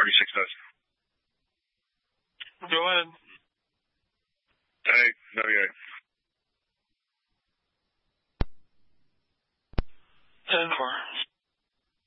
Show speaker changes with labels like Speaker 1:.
Speaker 1: 36 does.
Speaker 2: Go ahead.
Speaker 1: Hey, no, yeah.
Speaker 2: 10-4.